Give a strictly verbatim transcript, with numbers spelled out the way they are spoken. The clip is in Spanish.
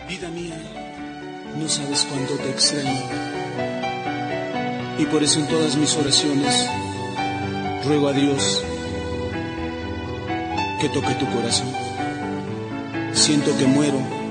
Vida mía, no sabes cuánto te extraño, y por eso en todas mis oraciones ruego a Dios que toque tu corazón. Siento que muero